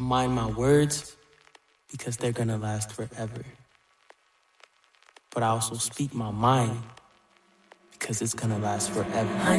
mind my words because they're gonna last forever. But I also speak my mind because it's gonna last forever.